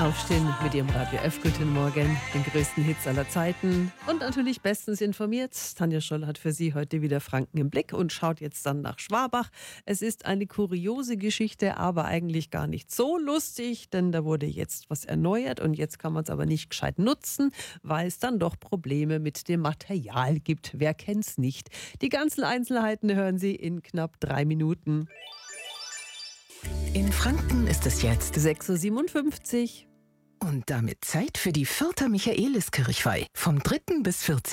Aufstehen mit Ihrem Radio F. Guten Morgen, den größten Hits aller Zeiten und natürlich bestens informiert. Tanja Scholl hat für Sie heute wieder Franken im Blick und schaut jetzt dann nach Schwabach. Es ist eine kuriose Geschichte, aber eigentlich gar nicht so lustig, denn da wurde jetzt was erneuert und jetzt kann man es aber nicht gescheit nutzen, weil es dann doch Probleme mit dem Material gibt. Wer kennt's nicht? Die ganzen Einzelheiten hören Sie in knapp 3 Minuten. In Franken ist es jetzt 6.57 Uhr. und damit Zeit für die Fürther Michaeliskirchweih vom 3. bis 14.